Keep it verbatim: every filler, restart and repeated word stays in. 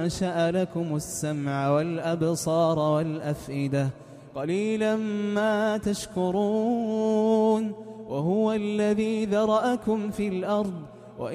أنشأ لكم السمع والأبصار والأفئدة قليلا ما تشكرون وهو الذي ذرأكم في الأرض